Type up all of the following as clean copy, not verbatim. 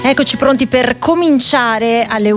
Eccoci pronti per cominciare alle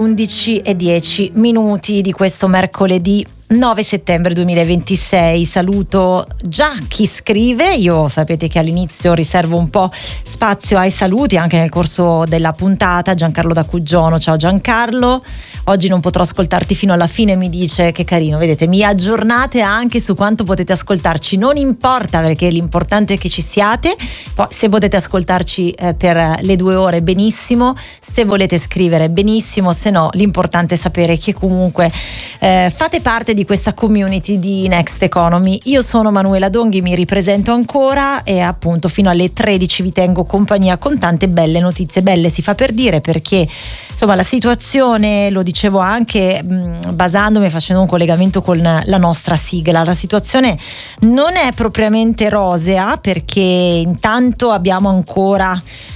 11:10 di questo mercoledì 9 settembre 2026. Saluto già chi scrive. Io sapete che all'inizio riservo un po' spazio ai saluti anche nel corso della puntata. Giancarlo da Cuggiono, ciao Giancarlo. Oggi non potrò ascoltarti fino alla fine, mi dice. Che carino, vedete, mi aggiornate anche su quanto potete ascoltarci. Non importa, perché l'importante è che ci siate. Poi se potete ascoltarci per le 2 ore, benissimo. Se volete scrivere, benissimo. Se no, l'importante è sapere che comunque fate parte di questa community di Next Economy. Io sono Manuela Donghi, mi ripresento ancora e appunto fino alle 13 vi tengo compagnia con tante belle notizie. Belle si fa per dire, perché insomma la situazione, lo dicevo anche basandomi e facendo un collegamento con la nostra sigla, la situazione non è propriamente rosea, perché intanto abbiamo ancora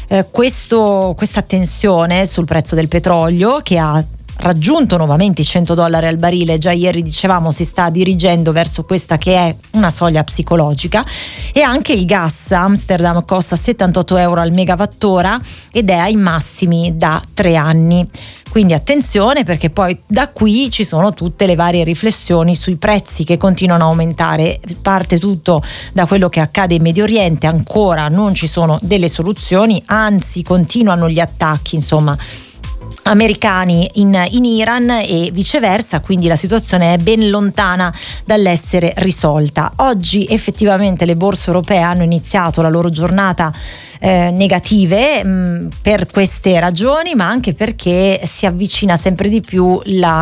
questa tensione sul prezzo del petrolio che ha raggiunto nuovamente i $100 al barile. Già ieri dicevamo si sta dirigendo verso questa che è una soglia psicologica, e anche il gas Amsterdam costa 78 euro al megawattora ed è ai massimi da 3 anni. Quindi attenzione, perché poi da qui ci sono tutte le varie riflessioni sui prezzi che continuano a aumentare. Parte tutto da quello che accade in Medio Oriente, ancora non ci sono delle soluzioni, anzi continuano gli attacchi, insomma, americani in Iran e viceversa, quindi la situazione è ben lontana dall'essere risolta. Oggi effettivamente le borse europee hanno iniziato la loro giornata negative per queste ragioni, ma anche perché si avvicina sempre di più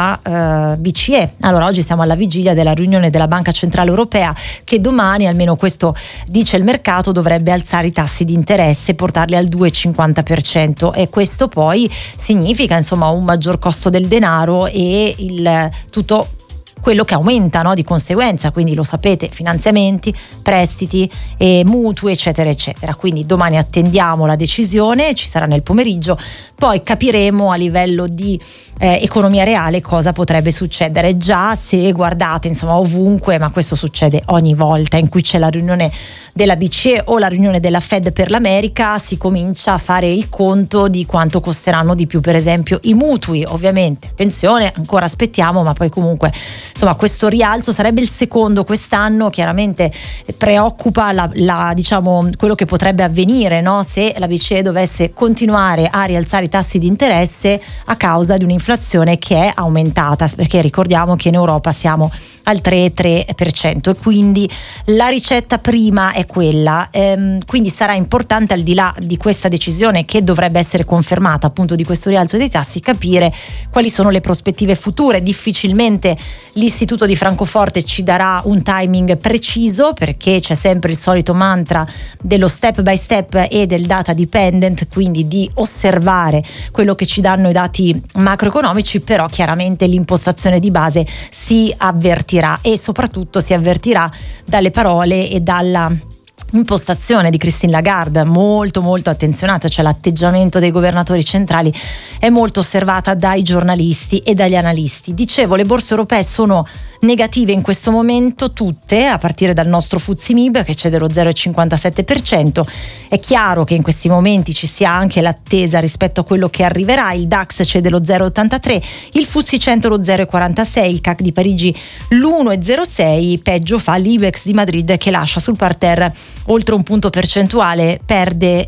la BCE. Allora, oggi siamo alla vigilia della riunione della Banca Centrale Europea, che domani, almeno questo dice il mercato, dovrebbe alzare i tassi di interesse e portarli al 2,50%, e questo poi significa insomma un maggior costo del denaro e il tutto quello che aumenta, no, di conseguenza. Quindi lo sapete, finanziamenti, prestiti e mutui eccetera eccetera. Quindi domani attendiamo la decisione, ci sarà nel pomeriggio, poi capiremo a livello di economia reale cosa potrebbe succedere. Già, se guardate insomma ovunque, ma questo succede ogni volta in cui c'è la riunione della BCE o la riunione della Fed per l'America, si comincia a fare il conto di quanto costeranno di più per esempio i mutui. Ovviamente attenzione, ancora aspettiamo, ma poi comunque insomma questo rialzo sarebbe il secondo quest'anno. Chiaramente preoccupa diciamo quello che potrebbe avvenire, no? Se la BCE dovesse continuare a rialzare i tassi di interesse a causa di un'inflazione che è aumentata, perché ricordiamo che in Europa siamo al 3,3% e quindi la ricetta prima è quella. Quindi sarà importante, al di là di questa decisione che dovrebbe essere confermata, appunto di questo rialzo dei tassi, capire quali sono le prospettive future. Difficilmente l'Istituto di Francoforte ci darà un timing preciso, perché c'è sempre il solito mantra dello step by step e del data dependent, quindi di osservare quello che ci danno i dati macroeconomici, però chiaramente l'impostazione di base si avvertirà, e soprattutto si avvertirà dalle parole e dalla impostazione di Christine Lagarde, molto molto attenzionata. Cioè l'atteggiamento dei governatori centrali è molto osservata dai giornalisti e dagli analisti. Dicevo, le borse europee sono negative in questo momento tutte, a partire dal nostro FTSE MIB che c'è dello 0,57%. È chiaro che in questi momenti ci sia anche l'attesa rispetto a quello che arriverà. Il DAX c'è dello 0,83%, il FTSE 100 lo 0,46%, il CAC di Parigi l'1,06%, peggio fa l'Ibex di Madrid che lascia sul parterre oltre un punto percentuale, perde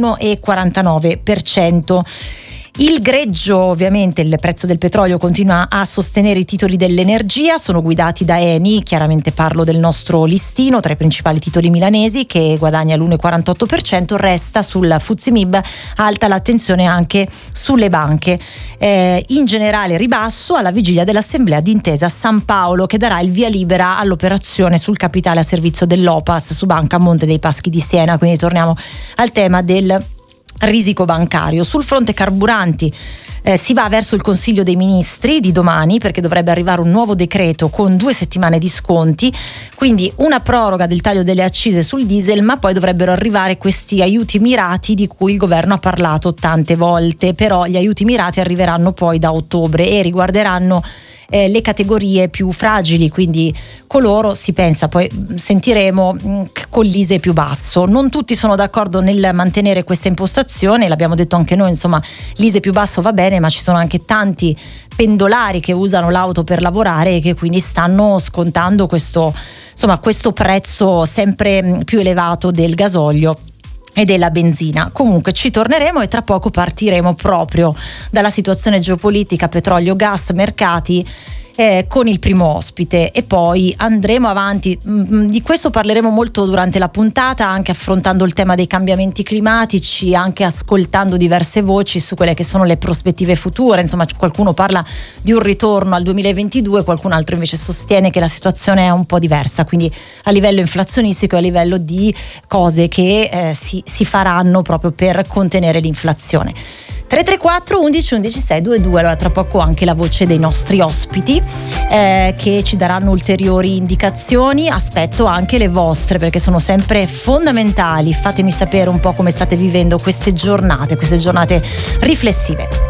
l'1,49%. Il greggio, ovviamente, il prezzo del petrolio continua a sostenere i titoli dell'energia, sono guidati da Eni, chiaramente parlo del nostro listino, tra i principali titoli milanesi, che guadagna l'1,48%, resta sul FTSE MIB alta l'attenzione anche sulle banche. In generale ribasso alla vigilia dell'assemblea d'intesa San Paolo, che darà il via libera all'operazione sul capitale a servizio dell'Opas su Banca Monte dei Paschi di Siena. Quindi torniamo al tema del risico bancario. Sul fronte carburanti si va verso il Consiglio dei Ministri di domani, perché dovrebbe arrivare un nuovo decreto con 2 settimane di sconti, quindi una proroga del taglio delle accise sul diesel, ma poi dovrebbero arrivare questi aiuti mirati di cui il governo ha parlato tante volte. Però gli aiuti mirati arriveranno poi da ottobre e riguarderanno le categorie più fragili, quindi coloro, si pensa, poi sentiremo, con l'ISEE più basso. Non tutti sono d'accordo nel mantenere questa impostazione, l'abbiamo detto anche noi, insomma l'ISEE più basso va bene, ma ci sono anche tanti pendolari che usano l'auto per lavorare e che quindi stanno scontando questo prezzo sempre più elevato del gasolio e della benzina. Comunque ci torneremo e tra poco partiremo proprio dalla situazione geopolitica, petrolio, gas, mercati, con il primo ospite, e poi andremo avanti. Di questo parleremo molto durante la puntata, anche affrontando il tema dei cambiamenti climatici, anche ascoltando diverse voci su quelle che sono le prospettive future. Insomma, qualcuno parla di un ritorno al 2022, qualcun altro invece sostiene che la situazione è un po' diversa, quindi a livello inflazionistico e a livello di cose che si faranno proprio per contenere l'inflazione. 334 11 11 622. Allora tra poco anche la voce dei nostri ospiti che ci daranno ulteriori indicazioni. Aspetto anche le vostre, perché sono sempre fondamentali. Fatemi sapere un po' come state vivendo queste giornate riflessive.